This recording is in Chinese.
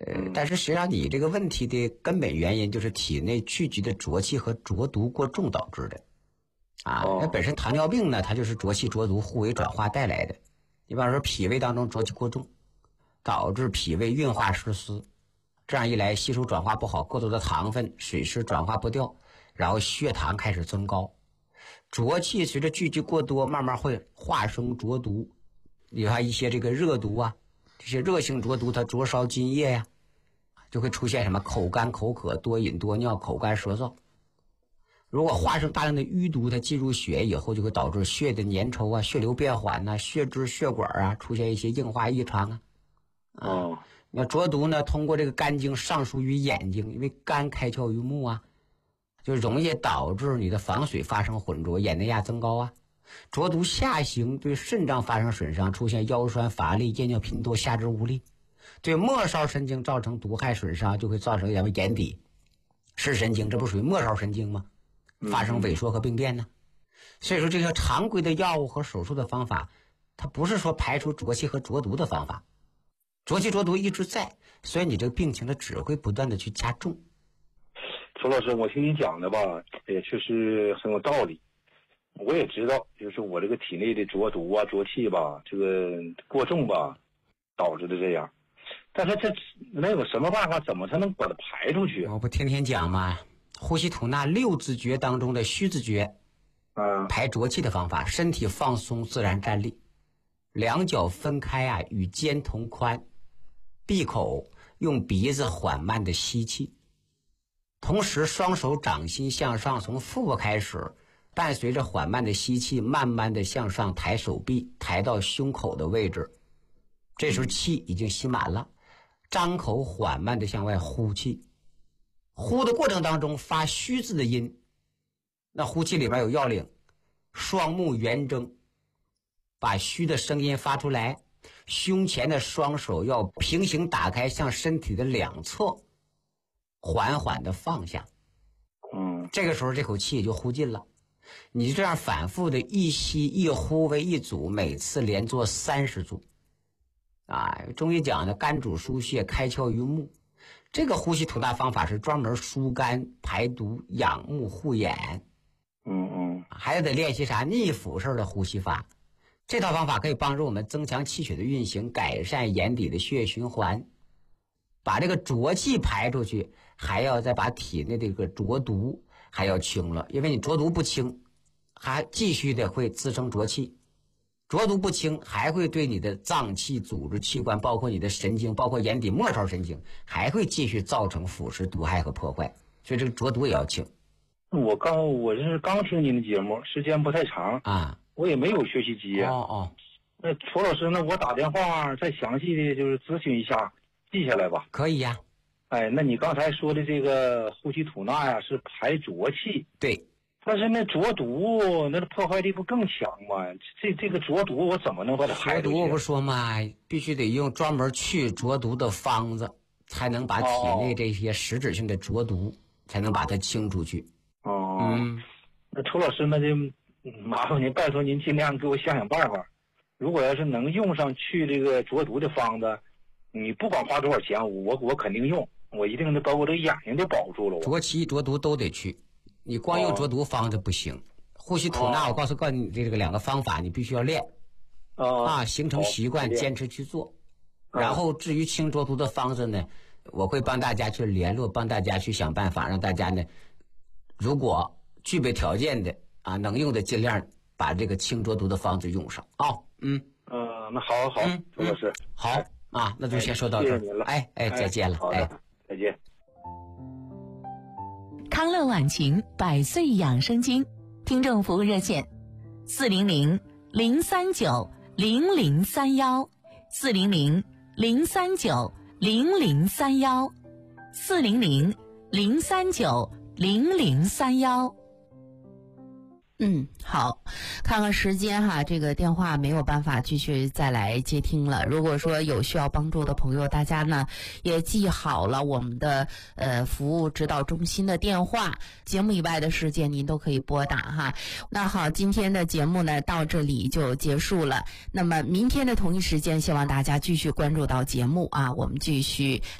但是实际上你这个问题的根本原因就是体内聚集的浊气和浊毒过重导致的。那本身糖尿病呢，它就是浊气浊毒互为转化带来的。你比方说脾胃当中浊气过重，导致脾胃运化失司，这样一来吸收转化不好，过多的糖分水湿转化不掉，然后血糖开始增高。浊气随着聚集过多，慢慢会化生浊毒。你看一些这个热毒啊，这些热性浊毒它灼烧津液呀，就会出现什么口干口渴、多饮多尿、口干舌燥。如果化生大量的淤毒，它进入血以后，就会导致血的粘稠啊、血流变缓啊、血支血管啊出现一些硬化异常啊。那浊毒呢，通过这个肝经上输于眼睛，因为肝开窍于目啊，就容易导致你的房水发生浑浊，眼内压增高啊。浊毒下行，对肾脏发生损伤，出现腰酸乏力、夜尿频多、下肢无力；对末梢神经造成毒害损伤，就会造成眼底、视神经，这不属于末梢神经吗？发生萎缩和病变呢。所以说，这些常规的药物和手术的方法，它不是说排除浊气和浊毒的方法。浊气浊毒一直在，所以你这个病情的只会不断的去加重。 楚老师，我听你讲的吧，也确实很有道理。我也知道，就是我这个体内的浊毒啊、浊气吧，这个过重吧，导致的这样。但是这能有什么办法？怎么才能把它排出去？ 我不天天讲吗？呼吸吐纳六字诀当中的虚字诀，排浊气的方法：身体放松，自然站立，两脚分开与肩同宽，闭口，用鼻子缓慢的吸气，同时双手掌心向上，从腹部开始，伴随着缓慢的吸气，慢慢的向上抬手臂，抬到胸口的位置。这时候气已经吸满了，张口缓慢的向外呼气。呼的过程当中发虚字的音，那呼气里边有要领，双目圆睁，把虚的声音发出来，胸前的双手要平行打开向身体的两侧，缓缓的放下。这个时候这口气也就呼尽了。你就这样反复的一吸一呼为一组，每次连做30组。中医讲的肝主疏泄，开窍于目。这个呼吸吐纳方法是专门疏肝排毒、养目护眼。还得练习啥逆腹式的呼吸法。这套方法可以帮助我们增强气血的运行，改善眼底的血液循环，把这个浊气排出去，还要再把体内的这个浊毒还要清了。因为你浊毒不清，还继续的会滋生浊气，浊毒不清还会对你的脏器、组织、器官，包括你的神经，包括眼底末梢神经，还会继续造成腐蚀、毒害和破坏。所以这个浊毒也要清。 我这是刚听您的节目，时间不太长我也没有学习机那楚老师，那我打电话再详细的就是咨询一下，记下来吧。 可以呀。 那你刚才说的这个呼吸吐纳呀，是排浊气。 对。 但是那浊毒那破坏力不更强吗？这个浊毒我怎么能把它排出去？ 浊毒我不说嘛，必须得用专门去浊毒的方子，才能把体内这些实质性的浊毒才能把它清出去。 那楚老师，那就麻烦您，拜托您尽量给我想想办法。如果要是能用上去这个浊毒的方子，你不管花多少钱，我肯定用，我一定得把我这眼睛得保住了。 浊气浊毒都得去，你光用浊毒方子不行。呼吸吐纳我告诉你这个2个方法你必须要练形成习惯，坚持去做。然后至于清浊毒的方子呢，我会帮大家去联络，帮大家去想办法，让大家呢如果具备条件的能用的尽量把这个清浊毒的方子用上那好，楚老师， 好那就先说到这儿。再见了。 再见。 康乐晚晴100岁养生经听众服务热线400-039-0031，400-039-0031。 好，看看时间哈，这个电话没有办法继续再来接听了。如果说有需要帮助的朋友，大家呢也记好了我们的服务指导中心的电话，节目以外的时间您都可以拨打哈。那好，今天的节目呢到这里就结束了。那么明天的同一时间，希望大家继续关注到节目我们继续